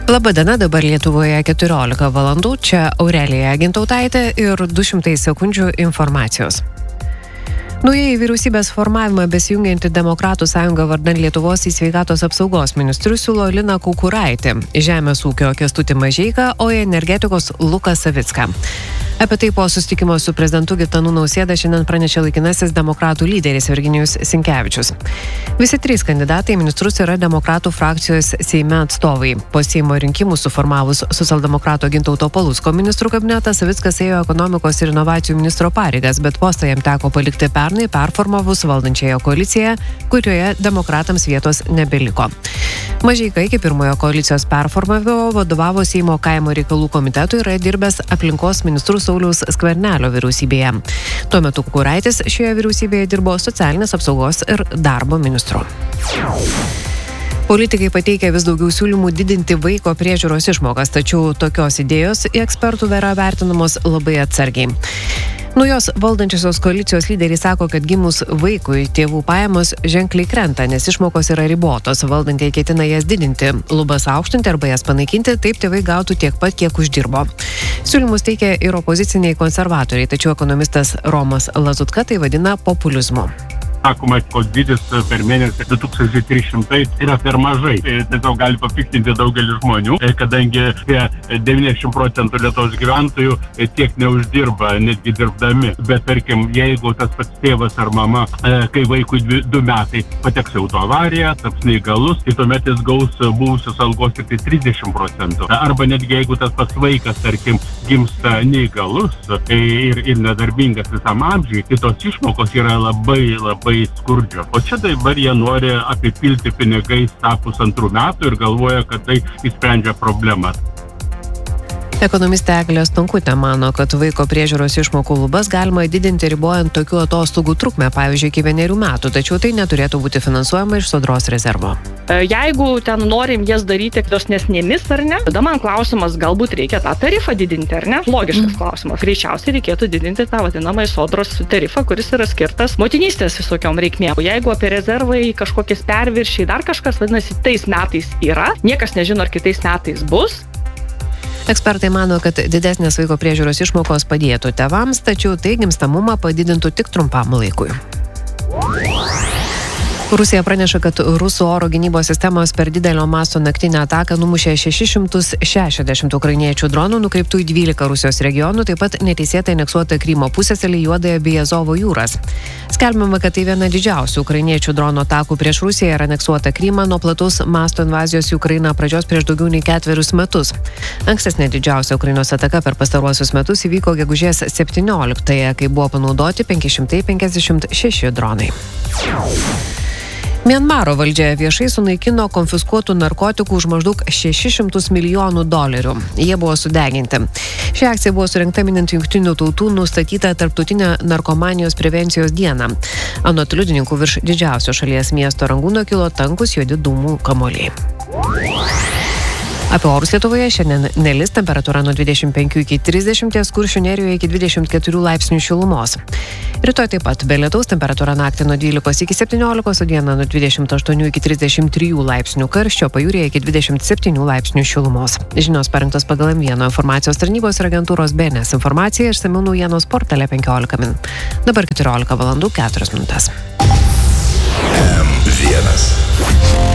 Labadiena, dabar Lietuvoje 14 valandų, čia Aurelija Gintautaitė ir 200 sekundžių informacijos. Naujai į vyriausybės formavimą besijungianti Demokratų sąjunga vardan Lietuvos į sveikatos apsaugos ministrus siūlo Liną Kukuraitį, žemės ūkio Kęstutį Mažeiką, o į energetikos Luką Savicką. Apie tai po susitikimo su prezidentu Gitanu Nausėda šiandien pranešė laikinasis demokratų lyderis Virginijus Sinkevičius. Visi trys kandidatai į ministrus yra demokratų frakcijos Seime atstovai. Po Seimo rinkimų suformavus socialdemokrato Gintauto Palucko ministrų kabinetą, Savickas ėjo ekonomikos ir inovacijų ministro pareigas, bet postą jam teko palikti pernai performavus valdančiąją koaliciją, kurioje demokratams vietos nebeliko. Mažeika iki pirmojo koalicijos performavimo vadovavo Seimo kaimo reikalų komitetui ir yra dirbęs aplinkos ministrų Sauliaus Skvernelio vyriausybėje. Tuo metu Kukuraitis šioje vyriausybėje dirbo socialinės apsaugos ir darbo ministru. Politikai pateikia vis daugiau siūlymų didinti vaiko priežiūros išmokas, tačiau tokios idėjos į ekspertų yra vertinamos labai atsargiai. Naujos valdančiosios koalicijos lyderiai sako, kad gimus vaikui tėvų pajamos ženkliai krenta, nes išmokos yra ribotos. Valdantieji ketina jas didinti, lubas aukštinti arba jas panaikinti, taip tėvai gautų tiek pat, kiek uždirbo. Siūlymus teikia ir opoziciniai konservatoriai, tačiau ekonomistas Romas Lazutka tai vadina populizmu. Sakoma, kad dydis per mėnesį 2300 yra per mažai. Tiesiog gali papiktinti daugelį žmonių, kadangi 90% Lietuvos gyventojų tiek neuždirba, netgi dirbdami. Bet tarkim, jeigu tas pats tėvas ar mama, kai vaikui 2 metai pateks į autoavariją, taps neįgalus, tai tuomet jis gaus buvusios algos tik 30%. Arba netgi jeigu tas pats vaikas, tarkim, gimsta neįgalus ir nedarbingas visam amžiui, tai tos išmokos yra labai skurdžio. O čia dabar jie nori apipilti pinigais tą 1,5 metų ir galvoja, kad tai išsprendžia problemą. Ekonomistė Eglė Stonkutė mano, kad vaiko priežiūros išmokų lubas galima didinti ribojant tokių atostogų trukmę, pavyzdžiui, iki 1 metų, tačiau tai neturėtų būti finansuojama iš Sodros rezervo. Jeigu ten norim jas daryti dosnesnėmis ar ne, tada man klausimas, galbūt reikia tą tarifą didinti ar ne? Logiškas klausimas. Greičiausiai reikėtų didinti tą vadinamąjį Sodros tarifą, kuris yra skirtas motinystės visokiom reikmėm. Jeigu apie rezervai kažkokias perviršiai, dar kažkas, vadinasi, tais metais yra, niekas nežino, ar kitais metais bus. Ekspertai mano, kad didesnės vaiko priežiūros išmokos padėtų tėvams, tačiau tai gimstamumą padidintų tik trumpam laikui. Rusija praneša, kad rusų oro gynybos sistemos per didelio masto naktinę ataką numušė 660 ukrainiečių dronų nukreiptų į 12 Rusijos regionų, taip pat neteisėtai aneksuota Krymo pusiasalį, Juodąją bei Azovo jūras. Skelbiama, kad tai viena didžiausių ukrainiečių dronų atakų prieš Rusiją ir aneksuota Krymą nuo plataus masto invazijos į Ukrainą pradžios prieš daugiau nei 4 metus. Ankstesnė didžiausia Ukrainos ataka per pastaruosius metus įvyko gegužės 17-ąją, kai buvo panaudoti 556 dronai. Mianmaro valdžia viešai sunaikino konfiskuotų narkotikų už maždaug $600 milijonų. Jie buvo sudeginti. Ši akcija buvo surengta minint Jungtinių tautų nustatytą tarptautinę narkomanijos prevencijos dieną. Anot liudininkų virš didžiausio šalies miesto Rangūno kilo tankus juodi dūmų kamuoliai. Apie orus Lietuvoje šiandien nelis, temperatūra nuo 25 iki 30, Kuršių nerijoje iki 24 laipsnių šilumos. Rytoj taip pat be lietaus, temperatūra naktį nuo 12 iki 17, o dieną nuo 28 iki 33 laipsnių karščio, pajūryje iki 27 laipsnių šilumos. Žinios parengtos pagal M1 informacijos tarnybos ir agentūros BNS informacija, išsamiau naujienos portale 15 min. Dabar 14 valandų 4 minutės. M1.